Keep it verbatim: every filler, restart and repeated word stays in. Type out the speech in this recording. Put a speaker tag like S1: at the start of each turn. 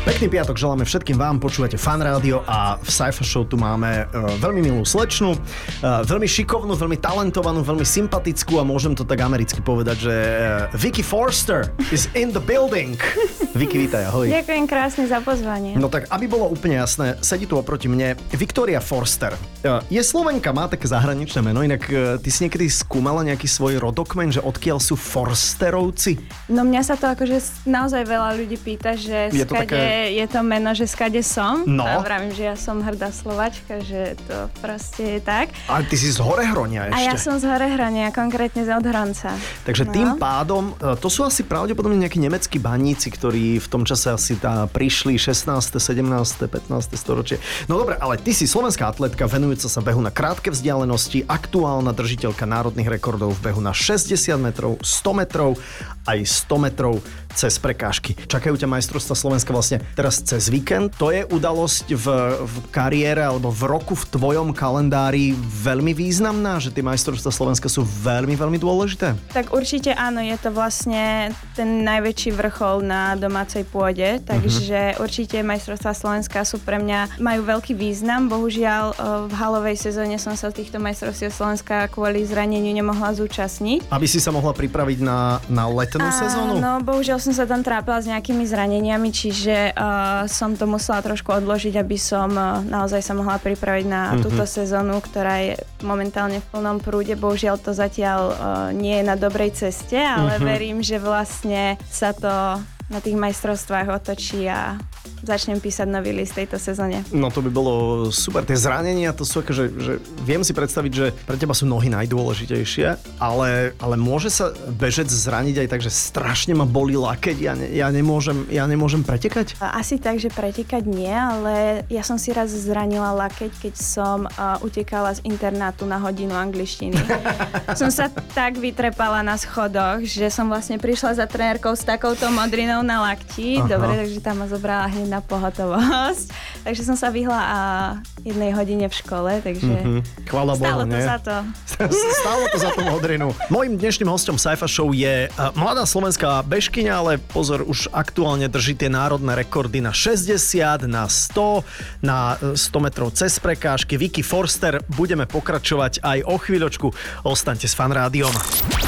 S1: Pekný piatok želáme všetkým vám, počúvate Fan Rádio a v Sci-Fi Show tu máme uh, veľmi milú slečnu, uh, veľmi šikovnú, veľmi talentovanú, veľmi sympatickú a môžem to tak americky povedať, že uh, Vicky Forster is in the building. Vicky, vítaj, ahoj.
S2: Ďakujem krásne za pozvanie.
S1: No tak, aby bolo úplne jasné, sedí tu oproti mne Victoria Forster. Uh, je Slovenka, má také zahraničné meno, inak uh, ty si niekedy skúmala nejaký svoj rodokmen, že odkiaľ sú Forsterovci?
S2: No mňa sa to akože naozaj veľa ľudí pýta, že
S1: Je to
S2: skade
S1: také...
S2: je to meno, že skade som.
S1: No.
S2: A vravím, že ja som hrdá Slovačka, že to proste je tak.
S1: Ale ty si z Horehronia ešte.
S2: A ja som z Horehronia, konkrétne z Odhranca.
S1: Takže
S2: no.
S1: tým pádom, to sú asi pravdepodobne nejakí nemeckí baníci, ktorí v tom čase asi tá prišli šestnáste, sedemnáste, pätnáste storočie. No dobre, ale ty si slovenská atletka venujúca sa behu na krátke vzdialenosti, aktuálna držiteľka národných rekordov v behu na šesťdesiat metrov, sto metrov, aj sto metrov cez prekážky. Čakajú ťa majstrovstvá Slovenska vlastne teraz cez víkend. To je udalosť v, v kariére alebo v roku v tvojom kalendári veľmi významná, že tie majstrovstvá Slovenska sú veľmi, veľmi dôležité? Tak
S2: určite áno, je to vlastne ten najväčší vrchol na domácej pôde, takže uh-huh. určite majstrovstvá Slovenska sú pre mňa, majú veľký význam. Bohužiaľ v halovej sezóne som sa v týchto majstrovstvách Slovenska kvôli zraneniu nemohla zúčastniť.
S1: Aby si sa mohla pripraviť na, na letnú sezónu?
S2: No, bohužiaľ som sa tam trápila s nejakými zraneniami, čiže uh, som to musela trošku odložiť, aby som uh, naozaj sa mohla pripraviť na mm-hmm. túto sezónu, ktorá je momentálne v plnom prúde. Bohužiaľ to zatiaľ uh, nie je na dobrej ceste, ale mm-hmm. verím, že vlastne sa to na tých majstrovstvách otočí a začnem písať nový list tejto sezóne.
S1: No to by bolo super. Tie zranenia, to sú akože, že viem si predstaviť, že pre teba sú nohy najdôležitejšie, ale, ale môže sa bežec zraniť aj tak, že strašne ma bolí lakeť, ja, ne, ja, nemôžem, ja nemôžem pretekať?
S2: Asi tak, že pretekať nie, ale ja som si raz zranila lakeť, keď som uh, utekala z internátu na hodinu angličtiny. Som sa tak vytrepala na schodoch, že som vlastne prišla za trenérkou s takouto modrinou na lakti. Aha. Dobre, takže tam ma zobrala hneď na pohotovosť. Takže som sa vyhla a jednej hodine v škole, takže
S1: mm-hmm. Chvála
S2: stálo
S1: Bohu,
S2: to
S1: nie?
S2: za to.
S1: Stálo to za tú modrinu. Mojím dnešným hosťom Sci-Fi Show je mladá slovenská bežkyňa, ale pozor, už aktuálne drží tie národné rekordy na šesťdesiat, na sto, na sto metrov cez prekážky. Vicky Forster, budeme pokračovať aj o chvíľočku. Ostaňte s Fan Rádiom.